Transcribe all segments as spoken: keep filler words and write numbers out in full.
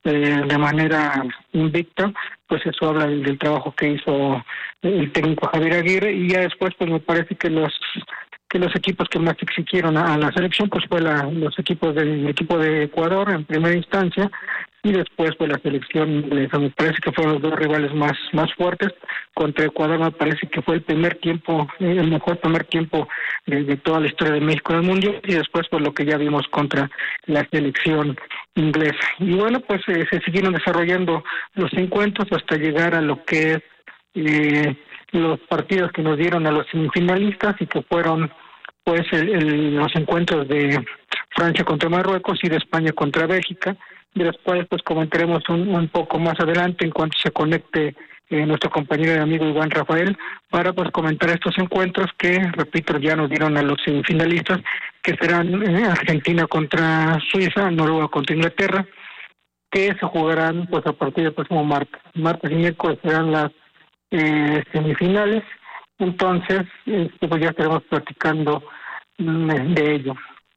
eh, de manera invicta, pues eso habla del, del trabajo que hizo el técnico Javier Aguirre. Y ya después pues me parece que los que los equipos que más exigieron a, a la selección pues fue la, los equipos del equipo de Ecuador en primera instancia, y después pues la selección inglesa. Me parece que fueron los dos rivales más más fuertes. Contra Ecuador me parece que fue el primer tiempo, eh, el mejor primer tiempo de, de toda la historia de México en el Mundial, y después pues lo que ya vimos contra la selección inglesa. Y bueno, pues eh, se siguieron desarrollando los encuentros hasta llegar a lo que es eh, los partidos que nos dieron a los semifinalistas, y que fueron pues el, el, los encuentros de Francia contra Marruecos y de España contra Bélgica, de los cuales pues comentaremos un, un poco más adelante en cuanto se conecte eh, nuestro compañero y amigo Iván Rafael, para pues comentar estos encuentros que, repito, ya nos dieron a los semifinalistas, que serán eh, Argentina contra Suiza, Noruega contra Inglaterra, que se jugarán pues a partir del próximo martes. Martes y miércoles serán las eh, semifinales. Entonces este, pues ya estaremos platicando mm, de ello.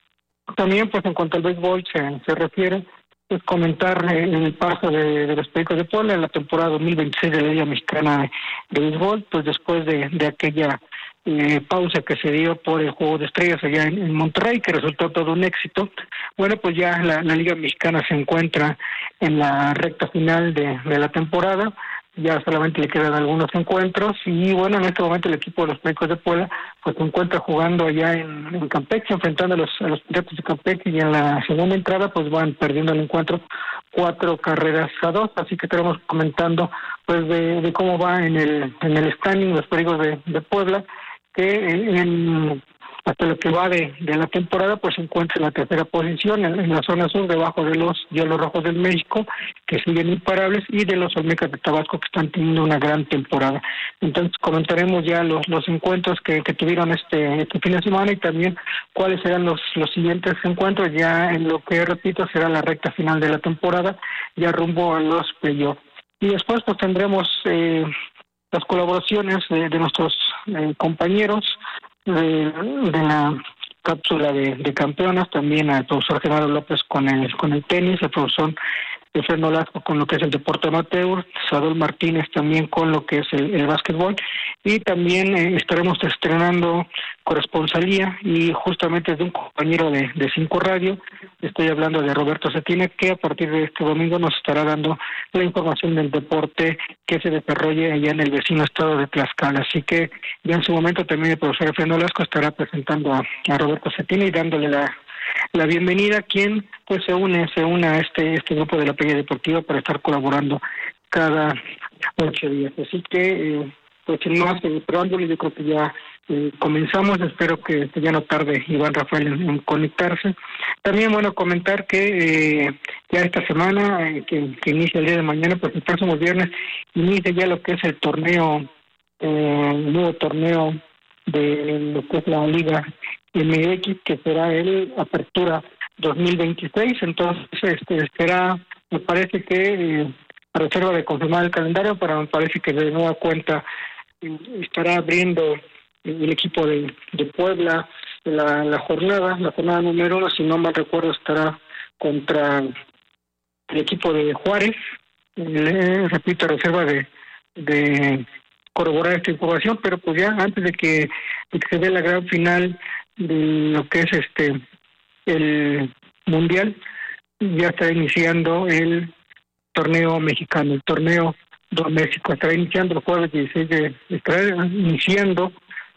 También pues en cuanto al béisbol se, se refiere, pues comentar eh, el paso de, de los Pericos de Puebla en la temporada dos mil veintiséis de la Liga Mexicana de Béisbol, pues después de, de aquella eh, pausa que se dio por el Juego de Estrellas allá en, en Monterrey, que resultó todo un éxito. Bueno, pues ya la, la Liga Mexicana se encuentra en la recta final de, de la temporada. Ya solamente le quedan algunos encuentros, y bueno, en este momento el equipo de los Pericos de Puebla pues se encuentra jugando allá en, en Campeche, enfrentando a los a los Piratas de Campeche, y en la segunda entrada pues van perdiendo el encuentro cuatro carreras a dos. Así que estaremos comentando pues de, de cómo va en el en el standing los Pericos de, de Puebla, que en, en hasta lo que va de, de la temporada pues se encuentra en la tercera posición, en, en la zona sur, debajo de los Diablos Rojos del México, que siguen imparables, y de los Olmecas de Tabasco, que están teniendo una gran temporada. Entonces comentaremos ya los los encuentros que, que tuvieron este este fin de semana, y también cuáles serán los los siguientes encuentros, ya en lo que, repito, será la recta final de la temporada, ya rumbo a los playoffs. Y después pues tendremos eh, las colaboraciones de, de nuestros eh, compañeros de, de la cápsula de, de campeonas, también al profesor Genaro López con el con el tenis, el profesor Efraín Nolasco con lo que es el deporte amateur, Sadol Martínez también con lo que es el, el básquetbol, y también eh, estaremos estrenando corresponsalía, y justamente es de un compañero de, de Cinco Radio. Estoy hablando de Roberto Cetina, que a partir de este domingo nos estará dando la información del deporte que se desarrolle allá en el vecino estado de Tlaxcala. Así que ya en su momento también el profesor Efraín Nolasco estará presentando a, a Roberto Cetina y dándole la la bienvenida, quien pues se une se une a este este grupo de la Peña Deportiva para estar colaborando cada ocho días. Así que eh, pues sin más eh, preámbulo, yo creo que ya eh, comenzamos. Espero que ya no tarde Iván Rafael en, en conectarse. También bueno comentar que eh, ya esta semana eh, que, que inicia el día de mañana, pues el próximo viernes inicia ya lo que es el torneo, eh, el nuevo torneo de lo que es la Liga M X, que será el Apertura dos mil veintiséis. Entonces este será, me parece que eh, a reserva de confirmar el calendario, pero me parece que de nueva cuenta eh, estará abriendo el equipo de, de Puebla la, la jornada, la jornada número uno, si no mal recuerdo, estará contra el equipo de Juárez. Eh, repito, a reserva de de corroborar esta información, pero pues ya antes de que, de que se dé la gran final de lo que es este el mundial, ya está iniciando el torneo mexicano, el torneo doméstico. Estará iniciando el jueves dieciséis de estará iniciando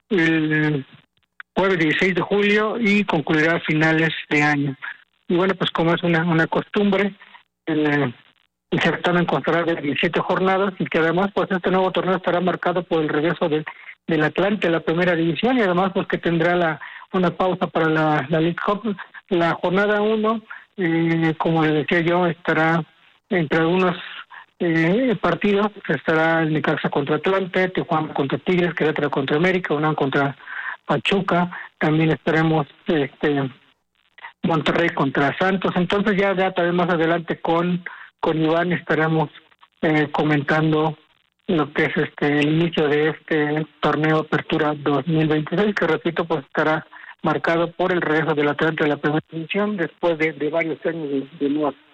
el jueves dieciséis de julio y concluirá a finales de año. Y bueno, pues como es una una costumbre, el El certamen constará de diecisiete jornadas, y que además pues este nuevo torneo estará marcado por el regreso de, del Atlante a la primera división, y además pues que tendrá la una pausa para la, la League Cup. La jornada uno, eh, como les decía yo, estará entre algunos eh, partidos, estará el Necaxa contra Atlante, Tijuana contra Tigres, Querétaro contra América, UNAM contra Pachuca, también estaremos este Monterrey contra Santos. Entonces ya, ya también más adelante con con Iván estaremos eh, comentando lo que es este el inicio de este torneo Apertura dos mil veintiséis, que repito pues estará marcado por el regreso del Atlante de la primera división después de, de varios años de, de no